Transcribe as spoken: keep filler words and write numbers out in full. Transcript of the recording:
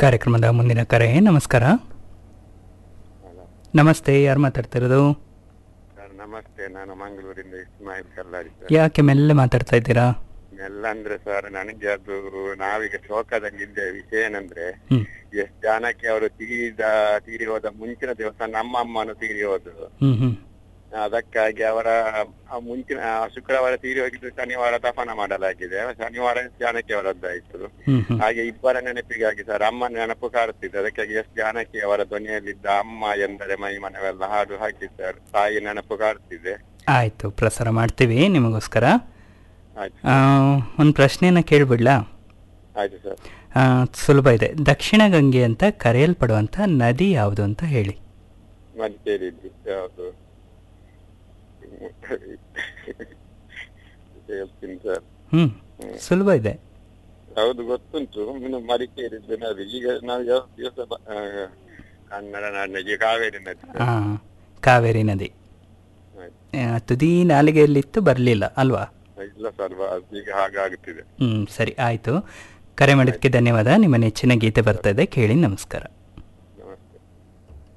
ಕಾರ್ಯಕ್ರಮದ ಮುಂದಿನ ಕರೆ. ನಮಸ್ಕಾರ. ನಮಸ್ತೆ, ಯಾರು ಮಾತಾಡ್ತಿರೋದು? ಸರ್ ನಮಸ್ತೆ, ನಾನು ಮಂಗಳೂರಿಂದ ಇಸ್ಮಾಯಿಲ್ ಕಲ್ಲಾಡಿ ಸರ್. ಯಾಕೆ ಮೆಲ್ಲ ಮಾತಾಡ್ತಾ ಇದ್ದೀರಾ? ಎಲ್ಲ ಅಂದ್ರೆ ಸರ್, ನನಗೆ ಅದು ನಾವೀಗ ಶೋಕದಲ್ಲಿದ್ದ ವಿಷಯ ಏನಂದ್ರೆ, ಹ್ಮ್ ಎಷ್ಟು ಜನಕ್ಕೆ ಅವರು ತೀರಿದ ತೀರಿ ಹೋದ ಮುಂಚಿನ ದಿವಸ ನಮ್ಮ ಅಮ್ಮನು ತೀರಿ ಹೋದ್ರು. ಹ್ಮ್ ಹ್ಮ್ ಅದಕ್ಕಾಗಿ ಅವರ ಆ ಮುಂಚಿನ ಆ ಶುಕ್ರವಾರ ತೀರಿ ಹೋಗಿದ್ದು ಶನಿವಾರ ದಫನ ಮಾಡಲಾಗಿದೆ. ಶನಿವಾರ ಜಾನಕಿ ಅವರದ್ದಾಯ್ತು. ಹ್ಮ್ ಹ್ಮ್ ಹಾಗೆ ಇಬ್ಬರ ನೆನಪಿಗಾಗಿ ಸರ್ ಅಮ್ಮನ ನೆನಪು ಕಾಡುತ್ತಿದೆ. ಅದಕ್ಕಾಗಿ ಎಸ್ ಜಾನಕಿ ಅವರ ಧ್ವನಿಯಲ್ಲಿದ್ದ ಅಮ್ಮ ಎಂದರೆ ಮೈ ಮನವೆಲ್ಲ ಹಾಡು ಹಾಕಿದ್ದಾರೆ. ತಾಯಿ ನೆನಪು ಕಾಡುತ್ತಿದೆ. ಆಯ್ತು, ಪ್ರಸಾರ ಮಾಡ್ತೀವಿ ನಿಮಗೋಸ್ಕರ. ಆಯ್ತು ಒಂದು ಪ್ರಶ್ನೆಯನ್ನ ಕೇಳ್ಬಿಡ್ಲಾ? ಆಯ್ತು ಸರ್. ಆ, ಸುಲಭ ಇದೆ. ದಕ್ಷಿಣ ಗಂಗೆ ಅಂತ ಕರೆಯಲ್ಪಡುವಂತ ನದಿ ಯಾವುದು ಅಂತ ಹೇಳಿ. ಮಡಿಕೇರಿದ್ದು ಯಾವುದು ಹೇಳ್ತೀನಿ ಸರ್. ಹ್ಮ್ ಸುಲಭ ಇದೆ. ಹೌದು ಗೊತ್ತುಂಟು, ಇನ್ನು ಮಡಿಕೇರಿದ್ದು ನದಿ. ಈಗ ನಾವು ಯಾವ ದಿವಸ ಬ- ಆ, ಕನ್ನಡ ನಾಡಿನ ಕಾವೇರಿ ನದಿ. ಆ, ಕಾವೇರಿ ನದಿ. ಆಯ್ತು. ಆ, ತುದಿ ನಾಲಿಗೆಯಲ್ಲಿತ್ತು, ಬರಲಿಲ್ಲ ಅಲ್ವಾ? ಇಲ್ಲ ಸರ್, ಈಗ ಹಾಗಾಗುತ್ತಿದೆ. ಹ್ಮ್ ಸರಿ, ಆಯ್ತು. ಕರೆ ಮಾಡಿದ್ದಕ್ಕೆ ಧನ್ಯವಾದ. ನಿಮ್ಮ ನೆಚ್ಚಿನ ಗೀತೆ ಬರ್ತಾ ಇದೆ, ಕೇಳಿ. ನಮಸ್ಕಾರ.